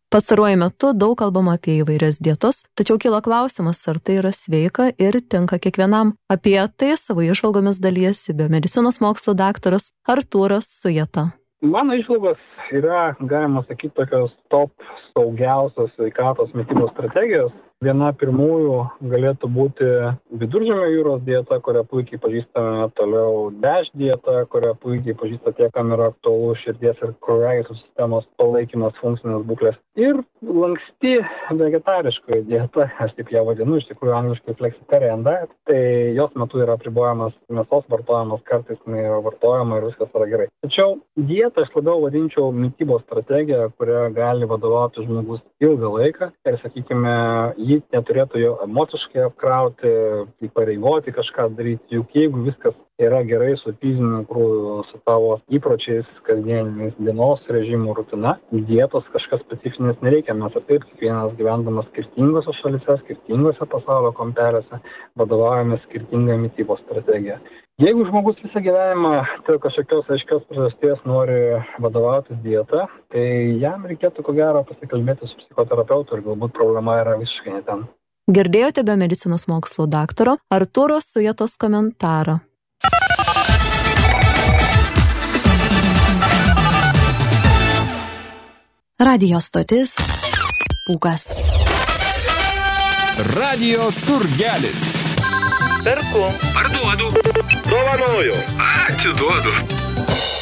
Pastaruoju metu daug kalbama apie įvairias dietas, tačiau kyla klausimas, ar tai yra sveika ir tinka kiekvienam. Apie tai savo įžvalgomis dalijasi biomedicinos mokslų daktaras Artūras Sujeta. Mano įžvalgos yra, galima sakyti, tokios top saugiausios sveikatos mitybos strategijos. Viena pirmųjų galėtų būti Viduržemio jūros dieta, kurią puikiai pažįstame, toliau DASH dieta, kurią puikiai pažįsta tie, kam yra aktualu širdies ir kraujagyslių sistemos palaikymas, funkcinės būklės. Ir lanksti vegetariškoji dieta, aš taip ją vadinu, iš tikrųjų angliškai flexitarian diet, tai jos metu yra apribojamas mėsos vartojimas, kartais yra vartojama ir viskas yra gerai. Tačiau dietą aš labiau vadinčiau mitybos strategiją, kurią gali vadovauti žmogus ilgą laiką ir, sakykime, jį neturėtų jo emociškai apkrauti, įpareigoti kažką daryti, juk jeigu viskas yra gerai su fiziniu krūviu, su tavo įpročiais, kasdieniais dienos režimų rutina, dietos kažkas specifinės nereikia, mes taip kiekvienas gyvendamas skirtingose šalise, skirtingose pasaulio kampeliuose, vadovaujame skirtingą mitybos strategiją. Jeigu žmogus visą gyvenimą dėl kažkokios aiškios priežasties nori vadovautis dieta, tai jam reikėtų ko gero pasikalbėti su psichoterapeutu ir galbūt problema yra visiškai ne ten. Girdėjote biomedicinos mokslų daktaro Artūro Sujetos komentarą. Radijo stotis Pūkas. Radijo turgelis. Perku. Parduodu. Dovanoju. Atiduodu.